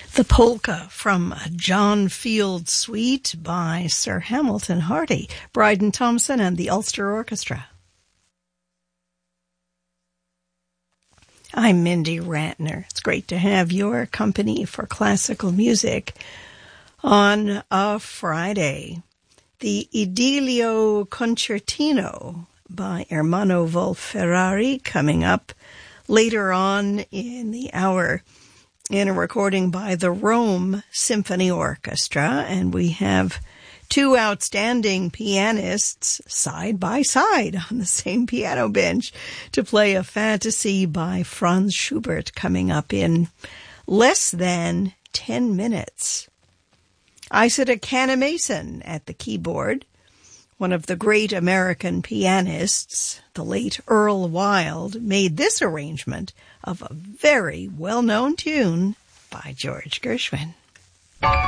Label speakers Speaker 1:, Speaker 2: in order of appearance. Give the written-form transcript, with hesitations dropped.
Speaker 1: The polka from a John Field suite by Sir Hamilton Hardy, Bryden Thompson and the Ulster Orchestra. I'm Mindy Ratner. It's great to have your company for classical music on a Friday. The Idilio Concertino by Ermanno Wolf-Ferrari coming up later on in the hour in a recording by the Rome Symphony Orchestra, and we have two outstanding pianists side by side on the same piano bench to play a fantasy by Franz Schubert coming up in less than 10 minutes. Isaac Canamason at the keyboard, one of the great American pianists, the late Earl Wild, made this arrangement of a very well-known tune by George Gershwin.